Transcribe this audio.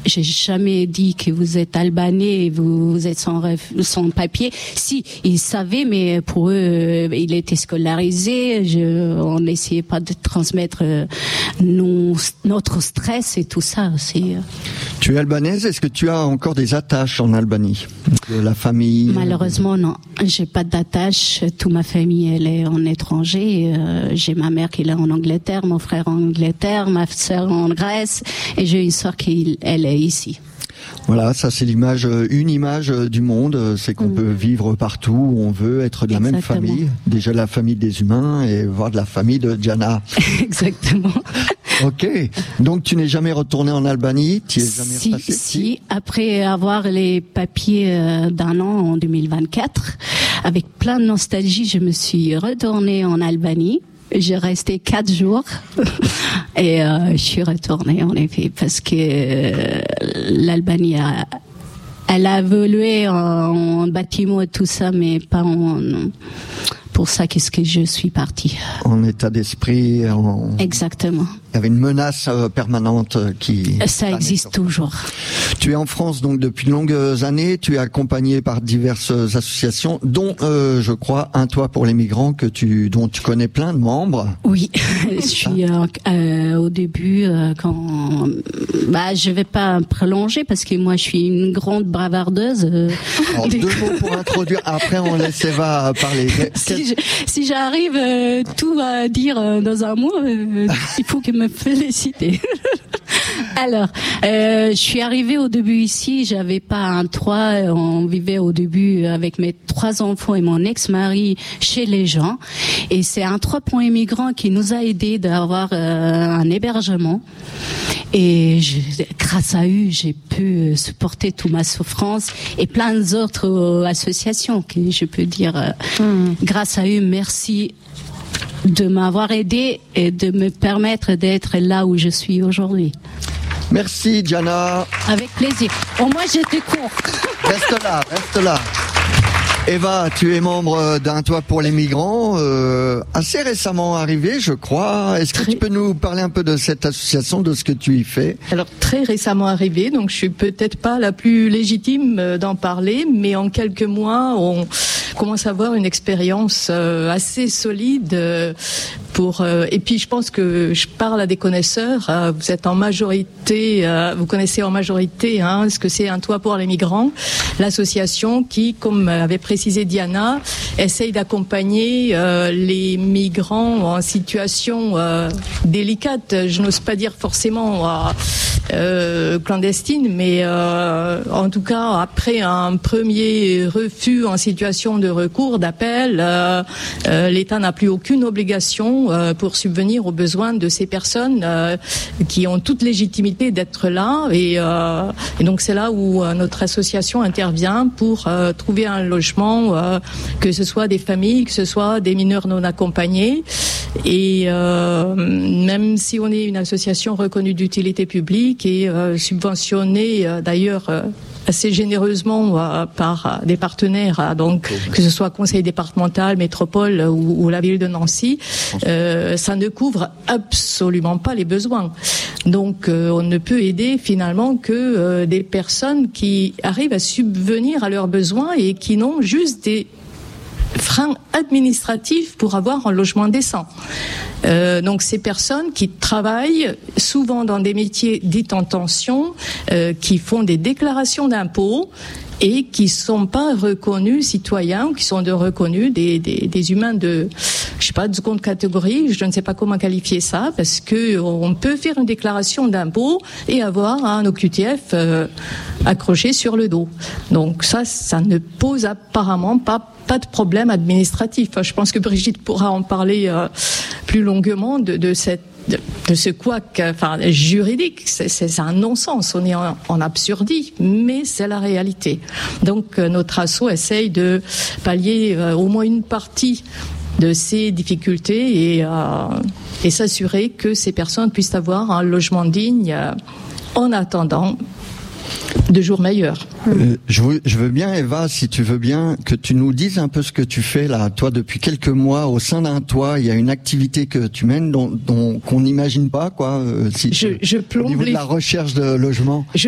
j'ai jamais dit que vous êtes albanais et vous êtes sans papier. Si, ils savaient, mais pour eux, il était scolarisé. On n'essayait pas de transmettre notre stress et tout ça. Tu es albanaise, est-ce que tu as encore des attaches en Albanie? De la famille? Malheureusement, non. J'ai pas d'attache. Toute ma famille, elle est en étranger. J'ai ma mère qui est en Angleterre, mon frère en Angleterre, ma sœur en Grèce, et j'ai une sœur elle est ici. Voilà, ça c'est une image du monde, c'est qu'on peut vivre partout où on veut, être de la même famille. Déjà la famille des humains et voir de la famille de Diana. Exactement. Ok, donc tu n'es jamais retourné en Albanie, tu es jamais passé? Si, après avoir les papiers d'un an en 2024, avec plein de nostalgie, je me suis retournée en Albanie. J'ai resté 4 jours et je suis retournée en effet parce que l'Albanie elle a évolué en bâtiment et tout ça, mais pas pour ça qu'est-ce que je suis partie. En état d'esprit. Exactement. Il y avait une menace permanente qui... Ça existe toujours. Tu es en France donc depuis de longues années, tu es accompagné par diverses associations, dont je crois Un Toit pour les migrants dont tu connais plein de membres. Oui, je suis au début je vais pas prolonger parce que moi je suis une grande bavardeuse. Alors, 2 mots pour introduire, après on laisse Eva parler. Si j'arrive tout à dire dans un mot, il faut que me féliciter. Alors, je suis arrivée au début ici, j'avais pas un toit, on vivait au début avec mes 3 enfants et mon ex-mari chez les gens, et c'est Un Toit pour les migrants qui nous a aidés d'avoir un hébergement, et grâce à eux, j'ai pu supporter toute ma souffrance et plein d'autres associations que je peux dire grâce à eux, merci de m'avoir aidé et de me permettre d'être là où je suis aujourd'hui. Merci Diana. Avec plaisir. Au moins j'étais court. Reste là. Eva, tu es membre d'Un Toit pour les migrants, assez récemment arrivé, je crois. Est-ce que tu peux nous parler un peu de cette association, de ce que tu y fais? Alors, très récemment arrivé, donc je suis peut-être pas la plus légitime d'en parler, mais en quelques mois, on commence à avoir une expérience assez solide et puis je pense que je parle à des connaisseurs. Vous êtes en majorité, vous connaissez en majorité ce que c'est Un Toit pour les migrants, l'association qui, comme avait précisé Diana, essaye d'accompagner les migrants en situation délicate. Je n'ose pas dire forcément clandestine, mais en tout cas après un premier refus en situation de recours, d'appel, l'État n'a plus aucune obligation pour subvenir aux besoins de ces personnes qui ont toute légitimité d'être là, et donc c'est là où notre association intervient pour trouver un logement, que ce soit des familles, que ce soit des mineurs non accompagnés, et même si on est une association reconnue d'utilité publique et subventionnée d'ailleurs assez généreusement par des partenaires, donc que ce soit conseil départemental, métropole ou la ville de Nancy, ça ne couvre absolument pas les besoins. Donc on ne peut aider finalement que des personnes qui arrivent à subvenir à leurs besoins et qui n'ont juste des freins administratifs pour avoir un logement décent. Donc ces personnes qui travaillent souvent dans des métiers dits en tension, qui font des déclarations d'impôts et qui sont pas reconnus citoyens, qui sont reconnus des humains de seconde catégorie, je ne sais pas comment qualifier ça, parce que on peut faire une déclaration d'impôt et avoir un OQTF accroché sur le dos. Donc ça ne pose apparemment pas de problème administratif. Je pense que Brigitte pourra en parler plus longuement de ce couac juridique. C'est un non-sens, on est en absurdie, mais c'est la réalité. Donc notre asso essaye de pallier au moins une partie de ces difficultés et s'assurer que ces personnes puissent avoir un logement digne en attendant de jours meilleurs. Je veux bien, Eva, si tu veux bien, que tu nous dises un peu ce que tu fais là. Toi, depuis quelques mois, au sein d'Un Toit, il y a une activité que tu mènes qu'on n'imagine pas, quoi. Je plombe au niveau de la recherche de logement.